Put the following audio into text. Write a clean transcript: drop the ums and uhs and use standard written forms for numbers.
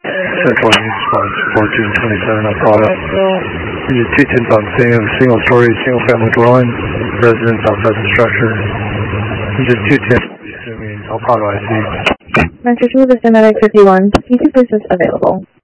Central response for June 27, I caught up. You did 2 10s on single-story, single-family dwelling, residence outside the structure. You did 2 10s, assuming El Prado IC. Message with the Cinematic 51. PC business available.